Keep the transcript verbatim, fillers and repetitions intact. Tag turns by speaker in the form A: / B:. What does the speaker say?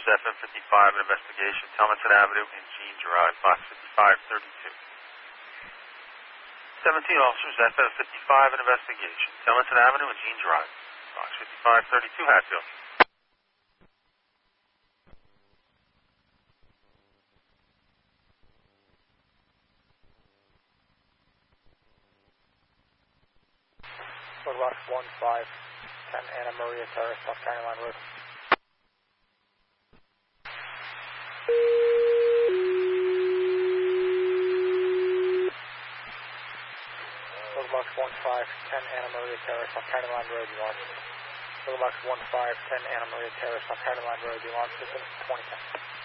A: F M fifty-five, an investigation. Telmanton Avenue and Jean Drive, box fifty-five thirty-two. seventeen officers, F M fifty-five, an investigation. Telmanton Avenue and Jean Drive, box fifty-five thirty-two, Hatfield.
B: Code box one five ten, Anna Maria Terrace, South County Line Road. Code box one five ten, Anna Maria Terrace, South County Line Road, you want. Code box one five ten, Anna Maria Terrace, South County Line Road, you want system twenty ten.